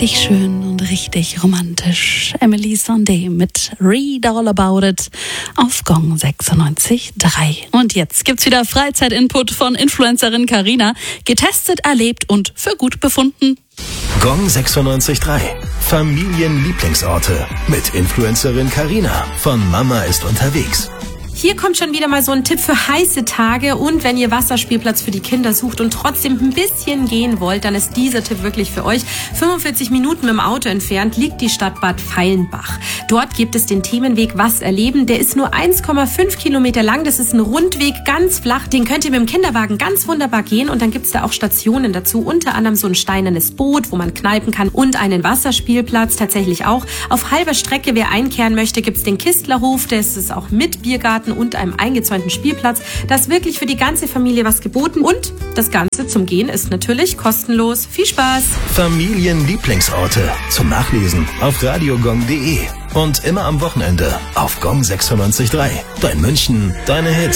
richtig schön und richtig romantisch. Emily Sandé mit Read All About It auf Gong 96.3. Und jetzt gibt's wieder Freizeit-Input von Influencerin Carina. Getestet, erlebt und für gut befunden. Gong 96.3. Familienlieblingsorte mit Influencerin Carina von Mama ist unterwegs. Hier kommt schon wieder mal so ein Tipp für heiße Tage, und wenn ihr Wasserspielplatz für die Kinder sucht und trotzdem ein bisschen gehen wollt, dann ist dieser Tipp wirklich für euch. 45 Minuten mit dem Auto entfernt liegt die Stadt Bad Feilenbach. Dort gibt es den Themenweg Was erleben. Der ist nur 1,5 Kilometer lang. Das ist ein Rundweg, ganz flach. Den könnt ihr mit dem Kinderwagen ganz wunderbar gehen, und dann gibt's da auch Stationen dazu. Unter anderem so ein steinernes Boot, wo man kneipen kann, und einen Wasserspielplatz tatsächlich auch. Auf halber Strecke, wer einkehren möchte, gibt's den Kistlerhof. Das ist auch mit Biergarten und einem eingezäunten Spielplatz. Da ist wirklich für die ganze Familie was geboten, und das Ganze zum Gehen ist natürlich kostenlos. Viel Spaß! Familienlieblingsorte zum Nachlesen auf radiogong.de und immer am Wochenende auf Gong 96.3. Dein München, deine Hits.